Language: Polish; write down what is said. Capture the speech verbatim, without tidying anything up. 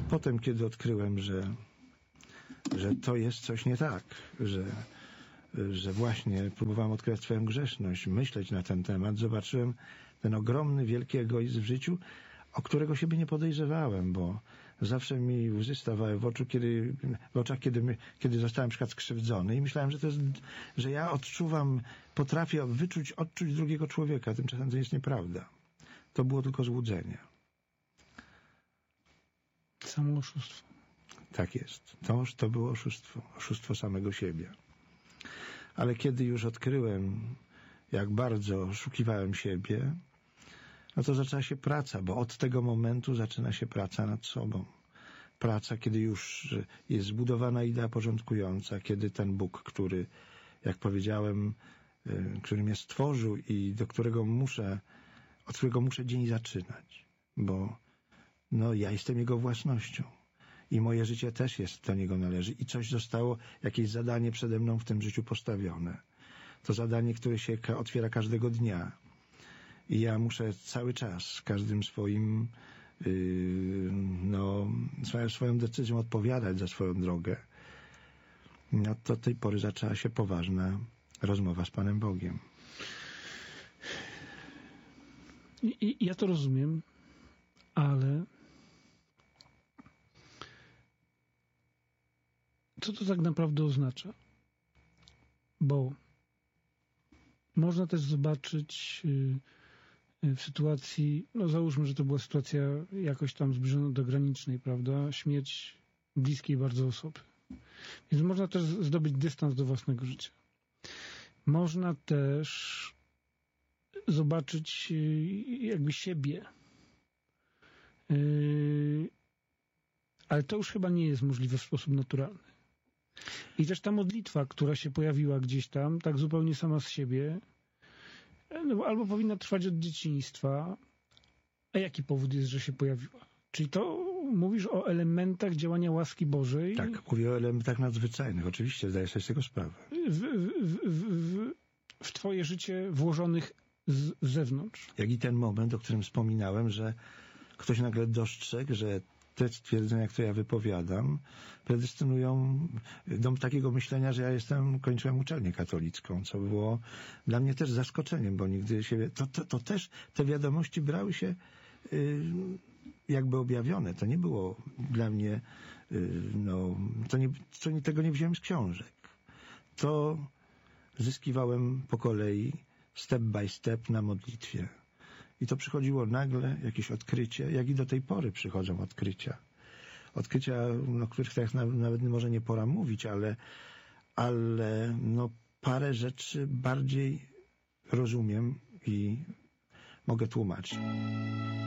potem, kiedy odkryłem, że, że to jest coś nie tak, że, że właśnie próbowałem odkrywać swoją grzeszność, myśleć na ten temat, zobaczyłem ten ogromny, wielki egoizm w życiu, o którego siebie nie podejrzewałem, bo zawsze mi łzy stawały w oczu, kiedy, w oczach, kiedy, my, kiedy zostałem na przykład skrzywdzony i myślałem, że to jest, że ja odczuwam, potrafię wyczuć, odczuć drugiego człowieka, tymczasem to jest nieprawda. To było tylko złudzenie. Samo oszustwo. Tak jest. To, to było oszustwo. Oszustwo samego siebie. Ale kiedy już odkryłem, jak bardzo oszukiwałem siebie, no to zaczęła się praca, bo od tego momentu zaczyna się praca nad sobą. Praca, kiedy już jest zbudowana idea porządkująca, kiedy ten Bóg, który, jak powiedziałem, który mnie stworzył i do którego muszę, od którego muszę dzień zaczynać, bo no, ja jestem Jego własnością i moje życie też jest, do Niego należy i coś zostało, jakieś zadanie przede mną w tym życiu postawione. To zadanie, które się otwiera każdego dnia. I ja muszę cały czas, każdym swoim, yy, no, swoją, swoją decyzją odpowiadać za swoją drogę. No, to od tej pory zaczęła się poważna rozmowa z Panem Bogiem. I, i ja to rozumiem, ale co to tak naprawdę oznacza? Bo można też zobaczyć yy, w sytuacji, no załóżmy, że to była sytuacja jakoś tam zbliżona do granicznej, prawda? Śmierć bliskiej bardzo osoby. Więc można też zdobyć dystans do własnego życia. Można też zobaczyć jakby siebie. Yy, ale to już chyba nie jest możliwe w sposób naturalny. I też ta modlitwa, która się pojawiła gdzieś tam, tak zupełnie sama z siebie, no, albo powinna trwać od dzieciństwa. A jaki powód jest, że się pojawiła? Czyli to mówisz o elementach działania łaski Bożej? Tak, mówię o elementach nadzwyczajnych. Oczywiście, zdaję sobie z tego sprawę. W, w, w, w, w twoje życie włożonych z zewnątrz. Jak i ten moment, o którym wspominałem, że ktoś nagle dostrzegł, że te stwierdzenia, które ja wypowiadam, predestynują do takiego myślenia, że ja jestem, kończyłem uczelnię katolicką, co było dla mnie też zaskoczeniem, bo nigdy się... To, to, to też te wiadomości brały się yy, jakby objawione. To nie było dla mnie... Yy, no, to nie, to nie, tego nie wziąłem z książek. To zyskiwałem po kolei, step by step na modlitwie. I to przychodziło nagle, jakieś odkrycie, jak i do tej pory przychodzą odkrycia. Odkrycia, o których tak nawet może nie pora mówić, ale, ale no, parę rzeczy bardziej rozumiem i mogę tłumaczyć.